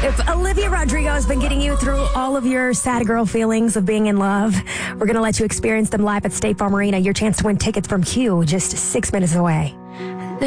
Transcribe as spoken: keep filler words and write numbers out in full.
If Olivia Rodrigo has been getting you through all of your sad girl feelings of being in love, we're going to let you experience them live at State Farm Arena. Your chance to win tickets from Q just six minutes away.